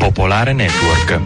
Popolare Network.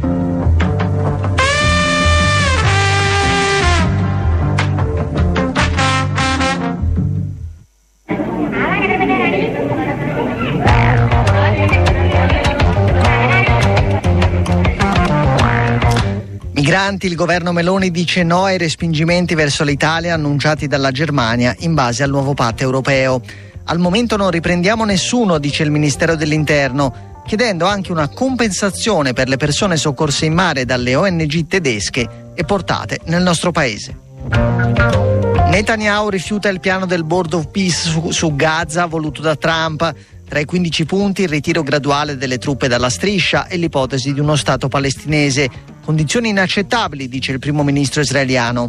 Migranti, il governo Meloni dice no ai respingimenti verso l'Italia annunciati dalla Germania in base al nuovo patto europeo. Al momento non riprendiamo nessuno, dice il Ministero dell'Interno, chiedendo anche una compensazione per le persone soccorse in mare dalle ONG tedesche e portate nel nostro paese. Netanyahu rifiuta il piano del Board of Peace su Gaza voluto da Trump. Tra i 15 punti il ritiro graduale delle truppe dalla striscia e l'ipotesi di uno Stato palestinese. Condizioni inaccettabili, dice il primo ministro israeliano.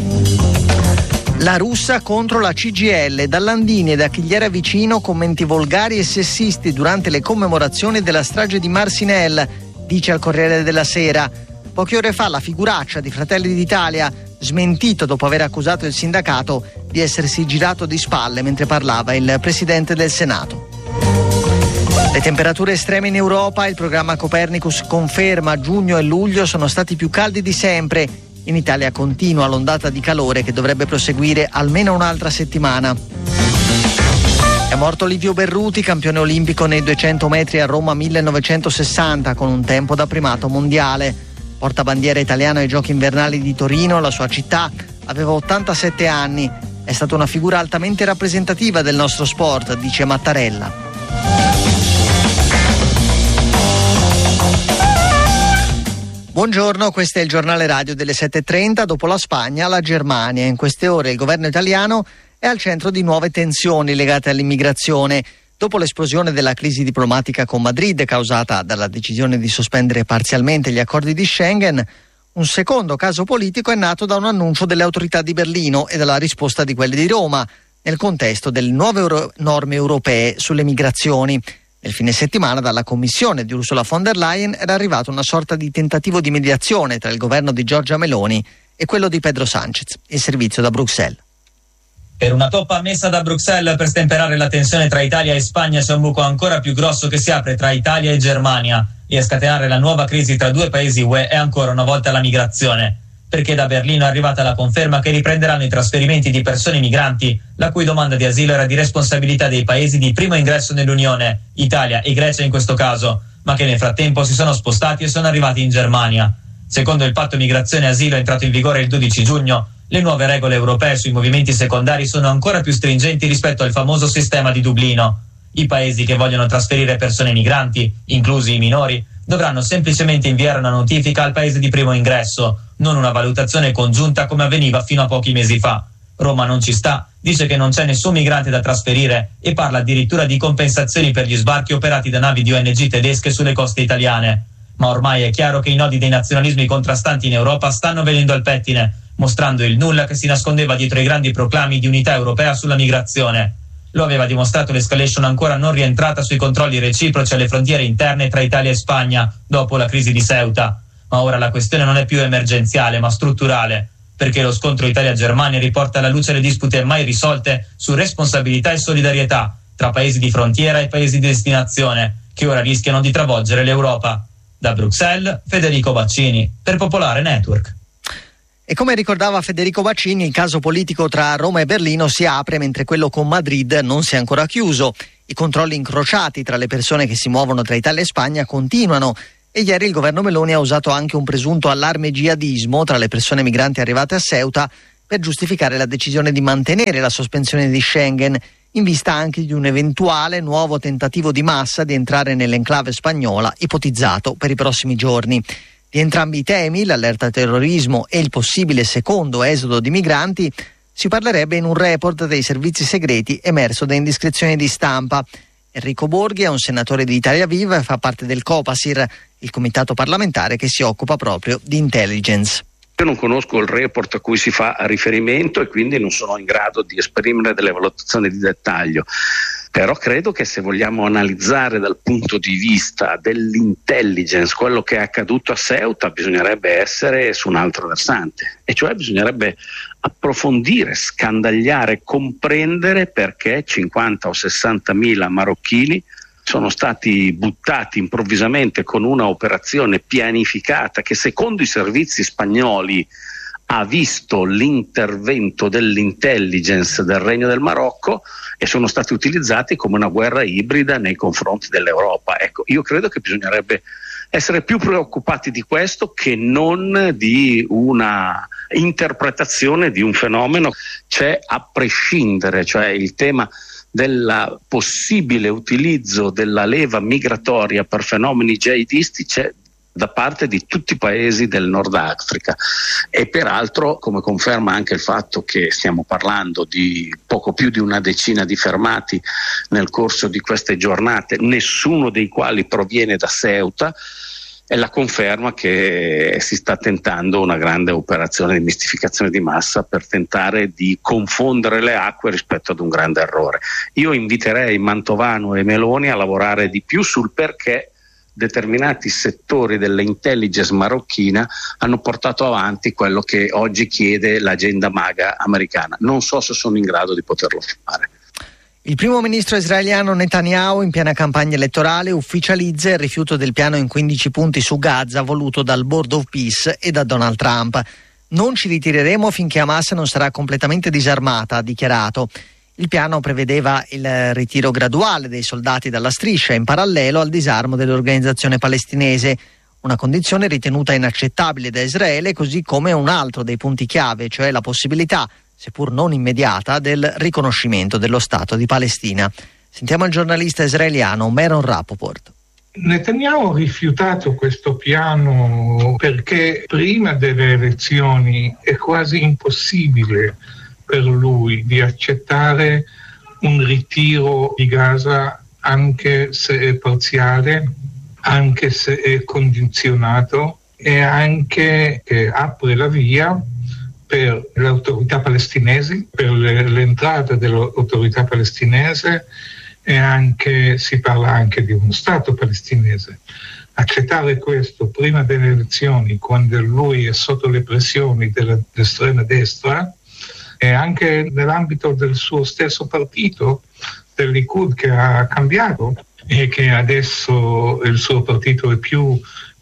La russa contro la CGIL, da Landini e da chi gli era vicino commenti volgari e sessisti durante le commemorazioni della strage di Marcinelle, dice al Corriere della Sera. Poche ore fa la figuraccia di Fratelli d'Italia, smentito dopo aver accusato il sindacato di essersi girato di spalle mentre parlava il presidente del Senato. Le temperature estreme in Europa, il programma Copernicus conferma giugno e luglio sono stati più caldi di sempre. In Italia continua l'ondata di calore che dovrebbe proseguire almeno un'altra settimana. È morto Livio Berruti, campione olimpico nei 200 metri a Roma 1960 con un tempo da primato mondiale. Portabandiera italiano ai Giochi invernali di Torino, la sua città, aveva 87 anni. È stata una figura altamente rappresentativa del nostro sport, dice Mattarella. Buongiorno, questo è il giornale radio delle 7:30. Dopo la Spagna, la Germania. In queste ore il governo italiano è al centro di nuove tensioni legate all'immigrazione. Dopo l'esplosione della crisi diplomatica con Madrid, causata dalla decisione di sospendere parzialmente gli accordi di Schengen, un secondo caso politico è nato da un annuncio delle autorità di Berlino e dalla risposta di quelle di Roma, nel contesto delle nuove norme europee sulle migrazioni. Nel fine settimana dalla commissione di Ursula von der Leyen era arrivato una sorta di tentativo di mediazione tra il governo di Giorgia Meloni e quello di Pedro Sánchez, il servizio da Bruxelles. Per una toppa messa da Bruxelles per stemperare la tensione tra Italia e Spagna c'è un buco ancora più grosso che si apre tra Italia e Germania, e a scatenare la nuova crisi tra due paesi UE è ancora una volta la migrazione, perché da Berlino è arrivata la conferma che riprenderanno i trasferimenti di persone migranti la cui domanda di asilo era di responsabilità dei paesi di primo ingresso nell'Unione, Italia e Grecia in questo caso, ma che nel frattempo si sono spostati e sono arrivati in Germania. Secondo il patto migrazione e asilo entrato in vigore il 12 giugno, le nuove regole europee sui movimenti secondari sono ancora più stringenti rispetto al famoso sistema di Dublino. I paesi che vogliono trasferire persone migranti, inclusi i minori, dovranno semplicemente inviare una notifica al paese di primo ingresso, non una valutazione congiunta come avveniva fino a pochi mesi fa. Roma non ci sta, dice che non c'è nessun migrante da trasferire e parla addirittura di compensazioni per gli sbarchi operati da navi di ONG tedesche sulle coste italiane. Ma ormai è chiaro che i nodi dei nazionalismi contrastanti in Europa stanno venendo al pettine, mostrando il nulla che si nascondeva dietro i grandi proclami di unità europea sulla migrazione. Lo aveva dimostrato l'escalation ancora non rientrata sui controlli reciproci alle frontiere interne tra Italia e Spagna dopo la crisi di Ceuta. Ma ora la questione non è più emergenziale ma strutturale, perché lo scontro Italia-Germania riporta alla luce le dispute mai risolte su responsabilità e solidarietà tra paesi di frontiera e paesi di destinazione, che ora rischiano di travolgere l'Europa. Da Bruxelles, Federico Baccini, per Popolare Network. E come ricordava Federico Baccini, il caso politico tra Roma e Berlino si apre mentre quello con Madrid non si è ancora chiuso. I controlli incrociati tra le persone che si muovono tra Italia e Spagna continuano e ieri il governo Meloni ha usato anche un presunto allarme jihadismo tra le persone migranti arrivate a Ceuta per giustificare la decisione di mantenere la sospensione di Schengen in vista anche di un eventuale nuovo tentativo di massa di entrare nell'enclave spagnola ipotizzato per i prossimi giorni. Di entrambi i temi, l'allerta terrorismo e il possibile secondo esodo di migranti, si parlerebbe in un report dei servizi segreti emerso da indiscrezioni di stampa. Enrico Borghi è un senatore di Italia Viva e fa parte del Copasir, il comitato parlamentare che si occupa proprio di intelligence. Io non conosco il report a cui si fa riferimento e quindi non sono in grado di esprimere delle valutazioni di dettaglio. Però credo che se vogliamo analizzare dal punto di vista dell'intelligence quello che è accaduto a Ceuta, bisognerebbe essere su un altro versante, e cioè bisognerebbe approfondire, scandagliare, comprendere perché 50 o 60 mila marocchini sono stati buttati improvvisamente con una operazione pianificata che secondo i servizi spagnoli ha visto l'intervento dell'intelligence del Regno del Marocco e sono stati utilizzati come una guerra ibrida nei confronti dell'Europa. Ecco, io credo che bisognerebbe essere più preoccupati di questo che non di una interpretazione di un fenomeno. C'è a prescindere, cioè il tema del possibile utilizzo della leva migratoria per fenomeni jihadisti c'è da parte di tutti i paesi del Nord Africa e peraltro, come conferma anche il fatto che stiamo parlando di poco più di una decina di fermati nel corso di queste giornate, nessuno dei quali proviene da Ceuta, è la conferma che si sta tentando una grande operazione di mistificazione di massa per tentare di confondere le acque rispetto ad un grande errore. Io inviterei Mantovano e Meloni a lavorare di più sul perché determinati settori dell'intelligence marocchina hanno portato avanti quello che oggi chiede l'agenda MAGA americana. Non so se sono in grado di poterlo fare. Il primo ministro israeliano Netanyahu, in piena campagna elettorale, ufficializza il rifiuto del piano in 15 punti su Gaza voluto dal Board of Peace e da Donald Trump. Non ci ritireremo finché Hamas non sarà completamente disarmata, ha dichiarato. Il piano prevedeva il ritiro graduale dei soldati dalla striscia in parallelo al disarmo dell'organizzazione palestinese, una condizione ritenuta inaccettabile da Israele, così come un altro dei punti chiave, cioè la possibilità, seppur non immediata, del riconoscimento dello Stato di Palestina. Sentiamo il giornalista israeliano Meron Rapoport. Netanyahu ha rifiutato questo piano perché prima delle elezioni è quasi impossibile per lui di accettare un ritiro di Gaza anche se è parziale, anche se è condizionato e anche che apre la via per le autorità palestinesi, per l'entrata dell'autorità palestinese e anche si parla anche di uno Stato palestinese. Accettare questo prima delle elezioni, quando lui è sotto le pressioni dell'estrema destra, e anche nell'ambito del suo stesso partito, del Likud, che ha cambiato e che adesso il suo partito è più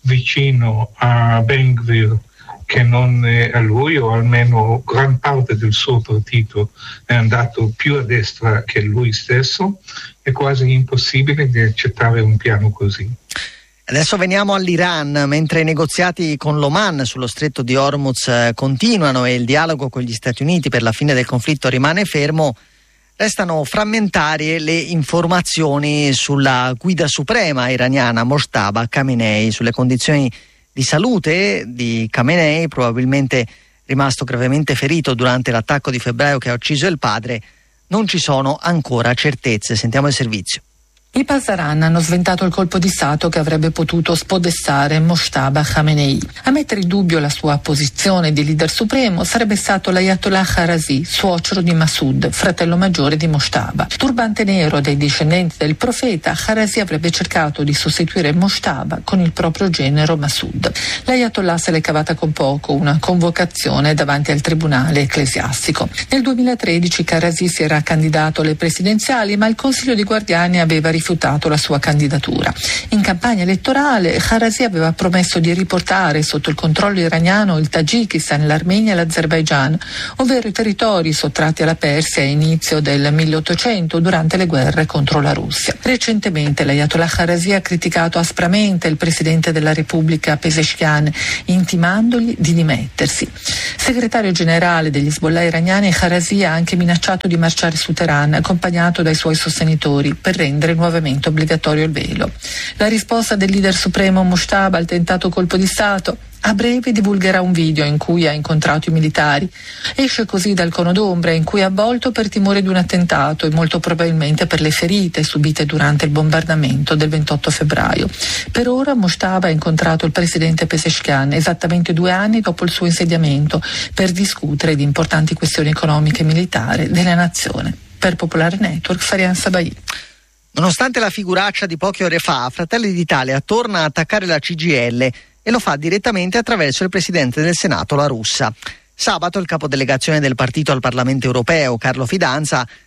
vicino a Ben Gvir che non a lui, o almeno gran parte del suo partito è andato più a destra che lui stesso, è quasi impossibile di accettare un piano così. Adesso veniamo all'Iran. Mentre i negoziati con l'Oman sullo stretto di Hormuz continuano e il dialogo con gli Stati Uniti per la fine del conflitto rimane fermo, restano frammentarie le informazioni sulla guida suprema iraniana Mojtaba Khamenei, sulle condizioni di salute di Khamenei, probabilmente rimasto gravemente ferito durante l'attacco di febbraio che ha ucciso il padre. Non ci sono ancora certezze. Sentiamo il servizio. I Pasdaran hanno sventato il colpo di Stato che avrebbe potuto spodestare Mojtaba Khamenei. A mettere in dubbio la sua posizione di leader supremo sarebbe stato l'Ayatollah Kharasi, suocero di Massoud, fratello maggiore di Mojtaba. Turbante nero dei discendenti del profeta, Kharasi avrebbe cercato di sostituire Mojtaba con il proprio genero Massoud. L'Ayatollah se l'è cavata con poco, una convocazione davanti al tribunale ecclesiastico. Nel 2013 Kharasi si era candidato alle presidenziali, ma il Consiglio di Guardiani aveva rifiutato la sua candidatura. In campagna elettorale Kharasi aveva promesso di riportare sotto il controllo iraniano il Tagikistan, l'Armenia e l'Azerbaigian, ovvero i territori sottratti alla Persia a inizio del 1800 durante le guerre contro la Russia. Recentemente l'Ayatollah Kharasi ha criticato aspramente il presidente della Repubblica Pezeshkian, intimandogli di dimettersi. Segretario generale degli Hezbollah iraniani, Kharasi ha anche minacciato di marciare su Teheran accompagnato dai suoi sostenitori per rendere nuovamente obbligatorio il velo. La risposta del leader supremo Mojtaba al tentato colpo di Stato: a breve divulgherà un video in cui ha incontrato i militari. Esce così dal cono d'ombra in cui è avvolto per timore di un attentato e molto probabilmente per le ferite subite durante il bombardamento del 28 febbraio. Per ora Mojtaba ha incontrato il presidente Pezeshkian esattamente 2 anni dopo il suo insediamento per discutere di importanti questioni economiche e militari della nazione. Per Popolare Network, Farian Sabai. Nonostante la figuraccia di poche ore fa, Fratelli d'Italia torna a attaccare la CGIL e lo fa direttamente attraverso il presidente del Senato, La Russa. Sabato il capodelegazione del partito al Parlamento europeo, Carlo Fidanza,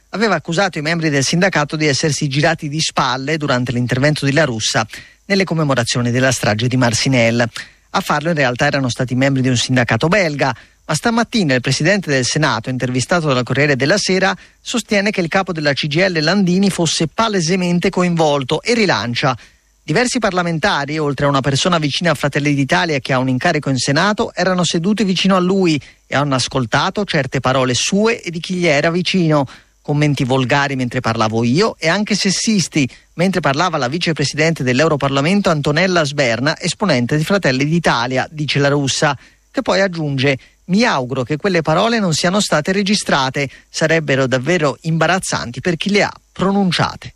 aveva accusato i membri del sindacato di essersi girati di spalle durante l'intervento di La Russa nelle commemorazioni della strage di Marcinelle. A farlo in realtà erano stati membri di un sindacato belga, ma stamattina il presidente del Senato, intervistato dal Corriere della Sera, sostiene che il capo della CGIL Landini fosse palesemente coinvolto e rilancia: diversi parlamentari, oltre a una persona vicina a Fratelli d'Italia che ha un incarico in Senato, erano seduti vicino a lui e hanno ascoltato certe parole sue e di chi gli era vicino. Commenti volgari mentre parlavo io e anche sessisti mentre parlava la vicepresidente dell'Europarlamento Antonella Sberna, esponente di Fratelli d'Italia, dice La Russa, che poi aggiunge: mi auguro che quelle parole non siano state registrate, sarebbero davvero imbarazzanti per chi le ha pronunciate.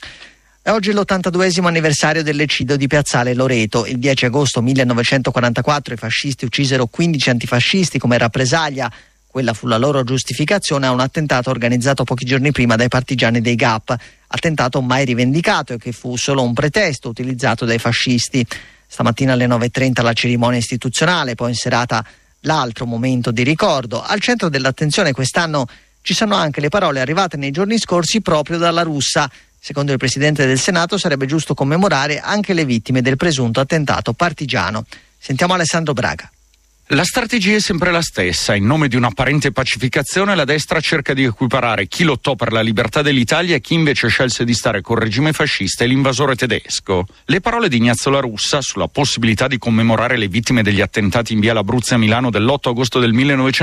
È oggi l'82esimo anniversario dell'eccidio di Piazzale Loreto. Il 10 agosto 1944 i fascisti uccisero 15 antifascisti come rappresaglia. Quella fu la loro giustificazione a un attentato organizzato pochi giorni prima dai partigiani dei GAP, attentato mai rivendicato e che fu solo un pretesto utilizzato dai fascisti. Stamattina alle 9:30 la cerimonia istituzionale, poi in serata l'altro momento di ricordo. Al centro dell'attenzione quest'anno ci sono anche le parole arrivate nei giorni scorsi proprio dalla Russa. Secondo il Presidente del Senato sarebbe giusto commemorare anche le vittime del presunto attentato partigiano. Sentiamo Alessandro Braga. La strategia è sempre la stessa. In nome di un'apparente pacificazione la destra cerca di equiparare chi lottò per la libertà dell'Italia e chi invece scelse di stare col regime fascista e l'invasore tedesco. Le parole di Ignazio La Russa sulla possibilità di commemorare le vittime degli attentati in via Labruzzi a Milano dell'8 agosto del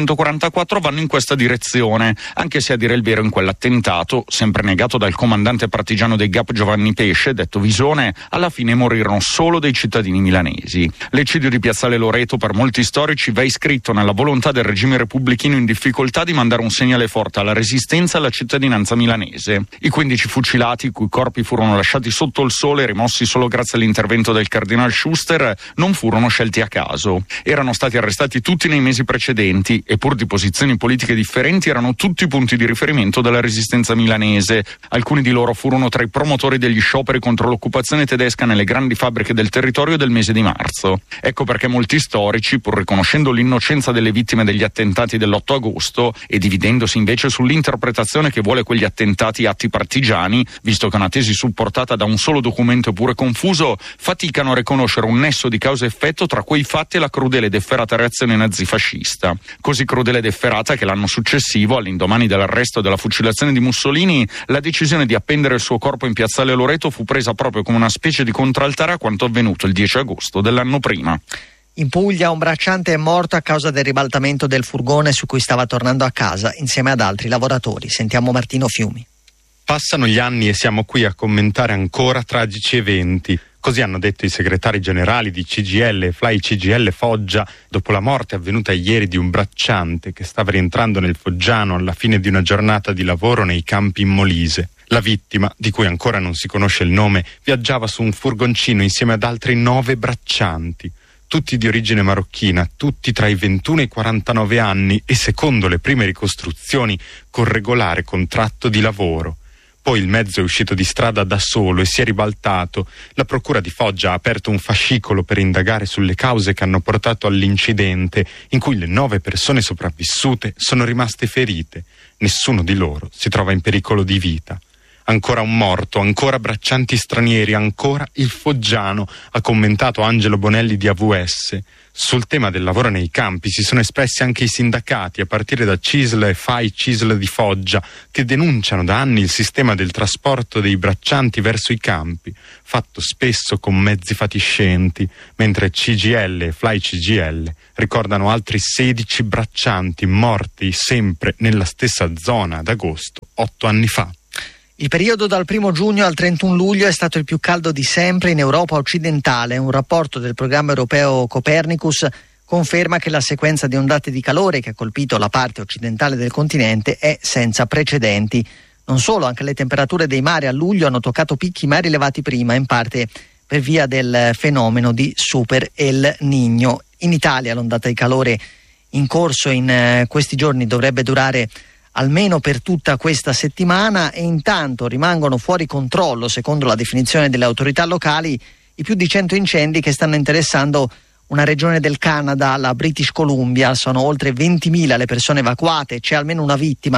1944 vanno in questa direzione, anche se a dire il vero in quell'attentato, sempre negato dal comandante partigiano dei GAP Giovanni Pesce, detto Visone, alla fine morirono solo dei cittadini milanesi. L'eccidio di Piazzale Loreto per molti storici va iscritto nella volontà del regime repubblichino in difficoltà di mandare un segnale forte alla resistenza e alla cittadinanza milanese. I 15 fucilati, i cui corpi furono lasciati sotto il sole e rimossi solo grazie all'intervento del cardinal Schuster, non furono scelti a caso. Erano stati arrestati tutti nei mesi precedenti e pur di posizioni politiche differenti erano tutti punti di riferimento della resistenza milanese. Alcuni di loro furono tra i promotori degli scioperi contro l'occupazione tedesca nelle grandi fabbriche del territorio del mese di marzo. Ecco perché molti storici, pur riconoscendo l'innocenza delle vittime degli attentati dell'8 agosto e dividendosi invece sull'interpretazione che vuole quegli attentati atti partigiani, visto che è una tesi supportata da un solo documento eppure confuso, faticano a riconoscere un nesso di causa-effetto tra quei fatti e la crudele ed efferata reazione nazifascista. Così crudele ed efferata che l'anno successivo, all'indomani dell'arresto e della fucilazione di Mussolini, la decisione di appendere il suo corpo in Piazzale Loreto fu presa proprio come una specie di contraltare a quanto avvenuto il 10 agosto dell'anno prima. In Puglia un bracciante è morto a causa del ribaltamento del furgone su cui stava tornando a casa insieme ad altri lavoratori. Sentiamo Martino Fiumi. Passano gli anni e siamo qui a commentare ancora tragici eventi. Così hanno detto i segretari generali di CGIL e Fly CGIL Foggia dopo la morte avvenuta ieri di un bracciante che stava rientrando nel Foggiano alla fine di una giornata di lavoro nei campi in Molise. La vittima, di cui ancora non si conosce il nome, viaggiava su un furgoncino insieme ad altri 9 braccianti. Tutti di origine marocchina, tutti tra i 21 e i 49 anni e secondo le prime ricostruzioni con regolare contratto di lavoro. Poi il mezzo è uscito di strada da solo e si è ribaltato. La procura di Foggia ha aperto un fascicolo per indagare sulle cause che hanno portato all'incidente, in cui le 9 persone sopravvissute sono rimaste ferite. Nessuno di loro si trova in pericolo di vita. Ancora un morto, ancora braccianti stranieri, ancora il Foggiano, ha commentato Angelo Bonelli di AVS. Sul tema del lavoro nei campi si sono espressi anche i sindacati, a partire da CISL e FAI CISL di Foggia, che denunciano da anni il sistema del trasporto dei braccianti verso i campi, fatto spesso con mezzi fatiscenti, mentre CGIL e Fly CGIL ricordano altri 16 braccianti morti sempre nella stessa zona ad agosto, 8 anni fa. Il periodo dal 1 giugno al 31 luglio è stato il più caldo di sempre in Europa occidentale. Un rapporto del programma europeo Copernicus conferma che la sequenza di ondate di calore che ha colpito la parte occidentale del continente è senza precedenti. Non solo, anche le temperature dei mari a luglio hanno toccato picchi mai rilevati prima, in parte per via del fenomeno di Super El Niño. In Italia l'ondata di calore in corso in questi giorni dovrebbe durare almeno per tutta questa settimana e intanto rimangono fuori controllo, secondo la definizione delle autorità locali, i più di 100 incendi che stanno interessando una regione del Canada, la British Columbia. Sono oltre 20.000 le persone evacuate, c'è almeno una vittima.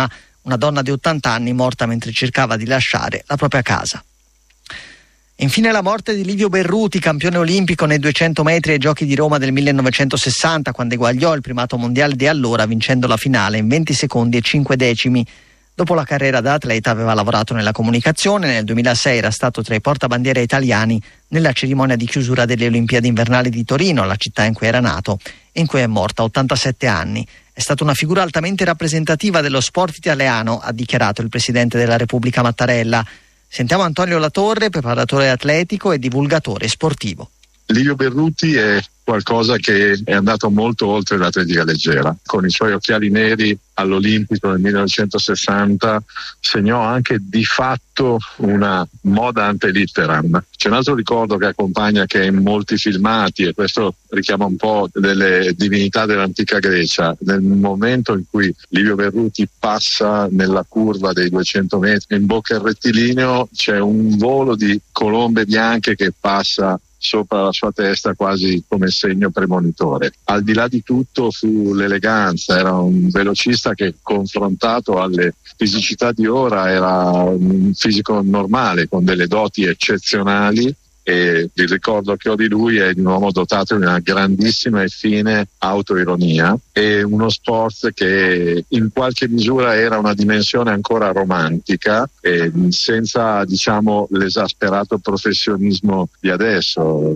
una donna di 80 anni morta mentre cercava di lasciare la propria casa. Infine la morte di Livio Berruti, campione olimpico nei 200 metri ai Giochi di Roma del 1960, quando eguagliò il primato mondiale di allora vincendo la finale in 20 secondi e 5 decimi. Dopo la carriera da atleta aveva lavorato nella comunicazione, nel 2006 era stato tra i portabandiera italiani nella cerimonia di chiusura delle Olimpiadi invernali di Torino, la città in cui era nato e in cui è morta a 87 anni. È stata una figura altamente rappresentativa dello sport italiano, ha dichiarato il Presidente della Repubblica Mattarella. Sentiamo Antonio Latorre, preparatore atletico e divulgatore sportivo. Livio Berruti è qualcosa che è andato molto oltre l'atletica leggera. Con i suoi occhiali neri all'Olimpico nel 1960 segnò anche di fatto una moda ante litteram. C'è un altro ricordo che accompagna, che è in molti filmati, e questo richiama un po' delle divinità dell'antica Grecia. Nel momento in cui Livio Berruti passa nella curva dei 200 metri in bocca al rettilineo, c'è un volo di colombe bianche che passa sopra la sua testa quasi come segno premonitore. Al di là di tutto fu l'eleganza, era un velocista che confrontato alle fisicità di ora era un fisico normale con delle doti eccezionali, e il ricordo che ho di lui è di un uomo dotato di una grandissima e fine autoironia e uno sport che in qualche misura era una dimensione ancora romantica e senza, diciamo, l'esasperato professionismo di adesso.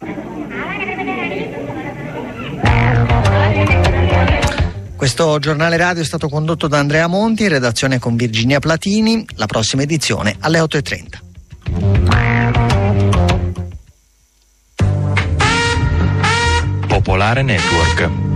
Questo giornale radio è stato condotto da Andrea Monti, in redazione con Virginia Platini. La prossima edizione alle 8:30. Popolare Network.